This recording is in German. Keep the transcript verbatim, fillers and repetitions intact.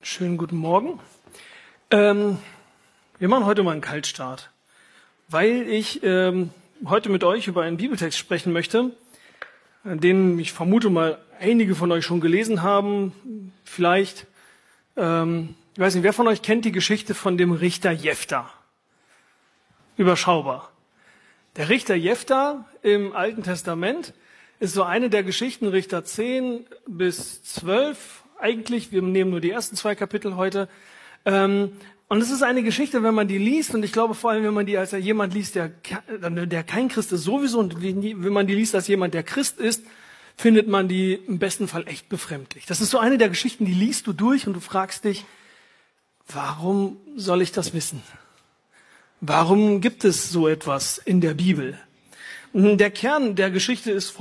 Schönen guten Morgen. Ähm, wir machen heute mal einen Kaltstart, weil ich ähm, heute mit euch über einen Bibeltext sprechen möchte, den ich vermute mal einige von euch schon gelesen haben. Vielleicht, ähm, ich weiß nicht, wer von euch kennt die Geschichte von dem Richter Jefta? Überschaubar. Der Richter Jefta im Alten Testament ist so eine der Geschichten, Richter zehn bis zwölf eigentlich. Wir nehmen nur die ersten zwei Kapitel heute. Ähm, und es ist eine Geschichte, wenn man die liest, und ich glaube vor allem, wenn man die als jemand liest, der, der kein Christ ist sowieso, und wenn man die liest als jemand, der Christ ist, findet man die im besten Fall echt befremdlich. Das ist so eine der Geschichten, die liest du durch und du fragst dich, warum soll ich das wissen? Warum gibt es so etwas in der Bibel? Der Kern der Geschichte ist